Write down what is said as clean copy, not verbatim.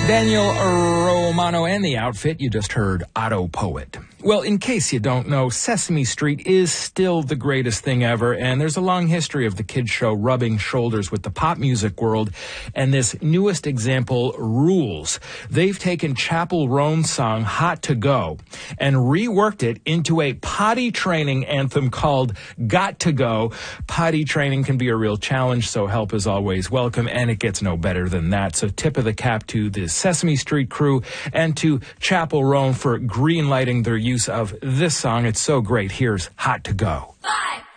Daniel Romano and the outfit. You just heard Otto Poet. Well, in case you don't know, Sesame Street is still the greatest thing ever, and there's a long history of the kids' show rubbing shoulders with the pop music world, and this newest example rules. They've taken Chappell Roan's song Hot to Go and reworked it into a potty training anthem called Got to Go. Potty training can be a real challenge, so help is always welcome, and it gets no better than that. So tip of the cap to the Sesame Street crew and to Chappell Roan for green-lighting their use of this song. It's so great. Here's Hot to Go. 5